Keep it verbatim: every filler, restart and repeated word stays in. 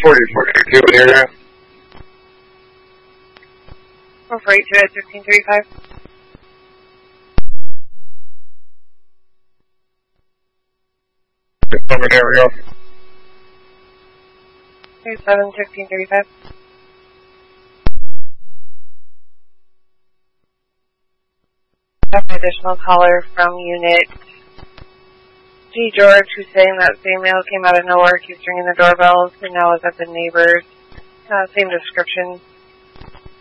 forty forty-two area. four four eight two at thirteen thirty-five. There we go. seven thirteen thirty-five. Have an additional caller from unit G. George, who's saying that same male came out of nowhere, keeps ringing the doorbells, and now is at the neighbor's. Uh, same description.